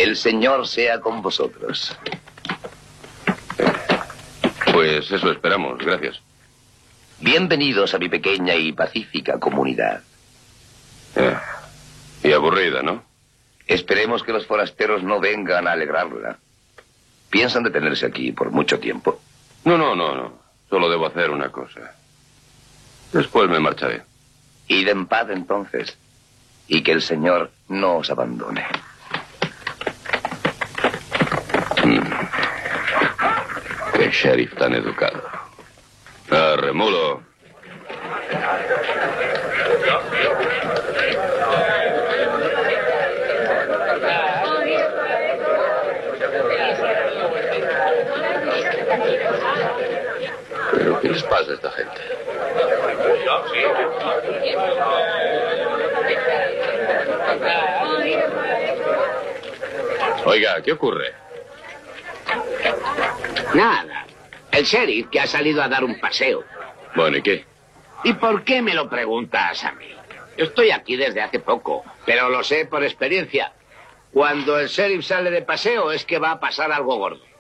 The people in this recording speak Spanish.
El Señor sea con vosotros. Pues eso esperamos, gracias. Bienvenidos a mi pequeña y pacífica comunidad. Y aburrida, ¿no? Esperemos que los forasteros no vengan a alegrarla. ¿Piensan detenerse aquí por mucho tiempo? No. Solo debo hacer una cosa. Después me marcharé. Id en paz entonces. Y que el Señor no os abandone. Qué sheriff tan educado. Remulo. ¿Pero qué les pasa a esta gente? Oiga, ¿qué ocurre? Nada. El sheriff que ha salido a dar un paseo. Bueno, ¿y qué? ¿Y por qué me lo preguntas a mí? Yo estoy aquí desde hace poco, pero lo sé por experiencia. Cuando el sheriff sale de paseo es que va a pasar algo gordo.